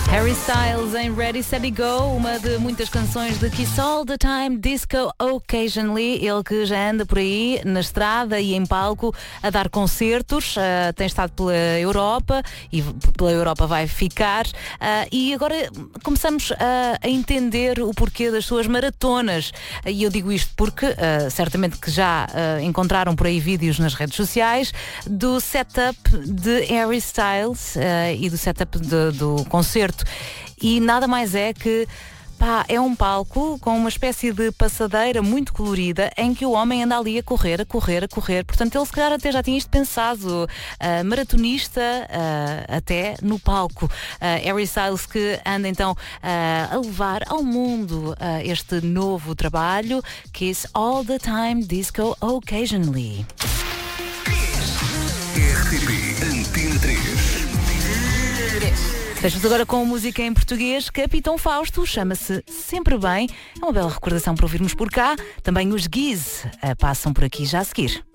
Harry Styles em Ready, Steady, Go, uma de muitas canções de Kiss All the Time, Disco Occasionally. Ele que já anda por aí na estrada e em palco a dar concertos, tem estado pela Europa e pela Europa vai ficar, e agora começamos a entender o porquê das suas maratonas. E eu digo isto porque certamente que já encontraram por aí vídeos nas redes sociais do setup de Harry Styles e do setup do concerto. E nada mais é que é um palco com uma espécie de passadeira muito colorida em que o homem anda ali a correr. Portanto, ele se calhar até já tinha isto pensado, maratonista até no palco. Harry Styles que anda então a levar ao mundo este novo trabalho, Kiss All the Time, Disco Occasionally. RTP Antena 3. Deixamos agora com música em português. Capitão Fausto, chama-se Sempre Bem. É uma bela recordação para ouvirmos por cá. Também os Giz passam por aqui já a seguir.